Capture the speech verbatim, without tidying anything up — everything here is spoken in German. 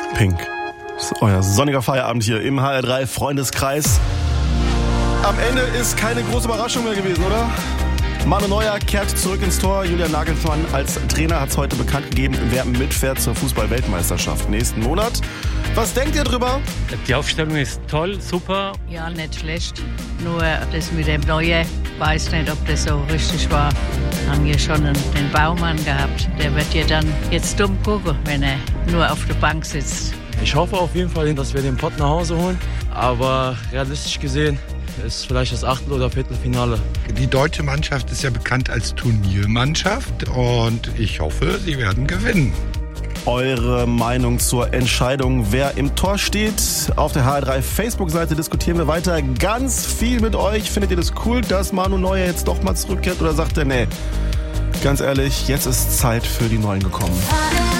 Pink. Das ist euer sonniger Feierabend hier im H R drei Freundeskreis. Am Ende ist keine große Überraschung mehr gewesen, oder? Manu Neuer kehrt zurück ins Tor. Julian Nagelsmann als Trainer hat es heute bekannt gegeben, wer mitfährt zur Fußball-Weltmeisterschaft nächsten Monat. Was denkt ihr drüber? Die Aufstellung ist toll, super. Ja, nicht schlecht. Nur das mit dem Neuen, weiß nicht, ob das so richtig war. Haben wir schon den Baumann gehabt. Der wird ja dann jetzt dumm gucken, wenn er nur auf der Bank sitzt. Ich hoffe auf jeden Fall, dass wir den Pott nach Hause holen. Aber realistisch gesehen ist vielleicht das Achtel- oder Viertelfinale. Die deutsche Mannschaft ist ja bekannt als Turniermannschaft und ich hoffe, sie werden gewinnen. Eure Meinung zur Entscheidung, wer im Tor steht. Auf der H R drei Facebook-Seite diskutieren wir weiter ganz viel mit euch. Findet ihr das cool, dass Manu Neuer jetzt doch mal zurückkehrt oder sagt ihr, nee, ganz ehrlich, jetzt ist Zeit für die Neuen gekommen?